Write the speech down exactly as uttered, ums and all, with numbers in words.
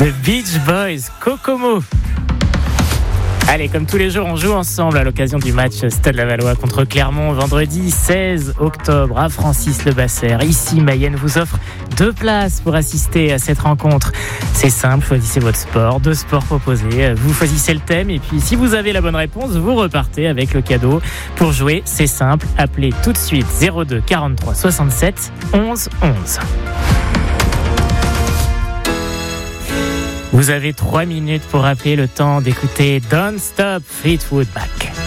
The Beach Boys, Kokomo. Allez, comme tous les jours, on joue ensemble à l'occasion du match Stade Lavallois contre Clermont, vendredi seize octobre à Francis-le-Basser. Ici, Mayenne vous offre deux places pour assister à cette rencontre. C'est simple, choisissez votre sport, deux sports proposés, vous choisissez le thème et puis si vous avez la bonne réponse, vous repartez avec le cadeau. Pour jouer, c'est simple, appelez tout de suite zéro deux quarante-trois soixante-sept onze onze. Vous avez trois minutes pour appeler, le temps d'écouter Don't Stop Fleetwood Mac.